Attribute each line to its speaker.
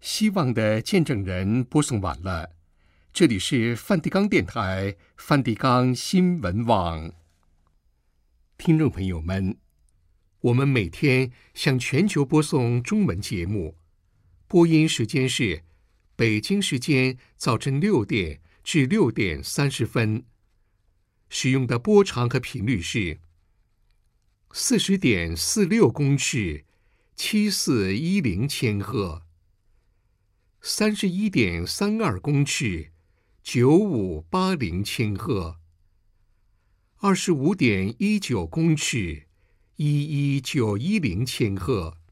Speaker 1: 希望的见证人播送完了，这里是梵蒂冈电台梵蒂冈新闻网。听众朋友们，我们每天向全球播送中文节目，播音时间是北京时间早晨6点至6点30分，使用的波长和频率是40.46公尺，7410千赫；31.32公尺，9580千赫；25.19公尺，11910千赫。